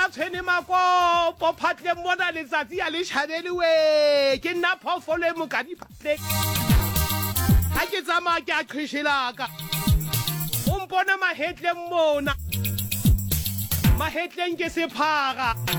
tshwene makopo phatle mona letsatsi ya le tšhabeliwe ke nna phoofolo e mokadifatleng ga ke tsamaya ke a qhešelaka o mpona mahetleng mona mahetleng ke sephara